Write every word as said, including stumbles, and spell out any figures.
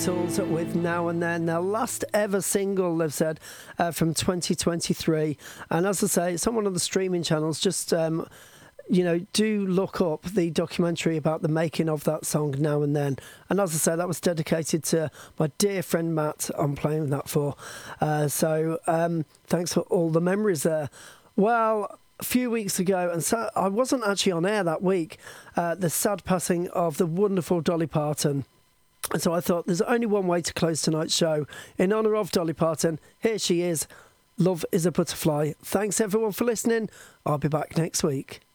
Beatles with Now and Then, their last ever single, they've said, uh, from twenty twenty-three. And as I say, it's on one of the streaming channels. Just, um, you know, do look up the documentary about the making of that song, Now and Then. And as I say, that was dedicated to my dear friend Matt I'm playing that for. Uh, so um, thanks for all the memories there. Well, a few weeks ago, and so I wasn't actually on air that week, uh, the sad passing of the wonderful Dolly Parton. And so I thought there's only one way to close tonight's show. In honour of Dolly Parton, here she is. Love is a Butterfly. Thanks everyone for listening. I'll be back next week.